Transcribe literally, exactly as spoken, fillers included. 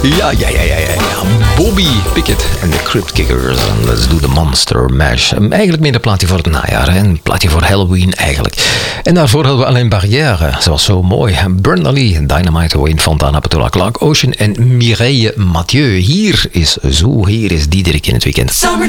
Ja, ja, ja, ja, ja. Bobby Pickett en de Crypt Kickers. En Let's Do The Monster Mash. Eigenlijk meer een plaatje voor het najaar. Hè? Een plaatje voor Halloween eigenlijk. En daarvoor hadden we alleen Barrière. Ze was zo mooi. Burnley, Dynamite, Wayne Fontana, Petula Clark Ocean en Mireille Mathieu. Hier is Zo, hier is Diederik in het weekend.